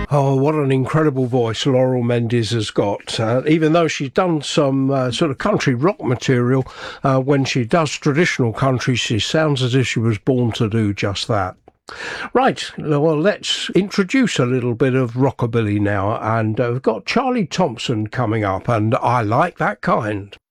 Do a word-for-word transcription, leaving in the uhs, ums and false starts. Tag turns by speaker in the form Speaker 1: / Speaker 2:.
Speaker 1: Oh, what an incredible voice Laurel Mendes has got. Uh, even though she's done some uh, sort of country rock material, uh, when she does traditional country, she sounds as if she was born to do just that. Right, well, let's introduce a little bit of rockabilly now. And uh, we've got Charlie Thompson coming up, and I like that kind.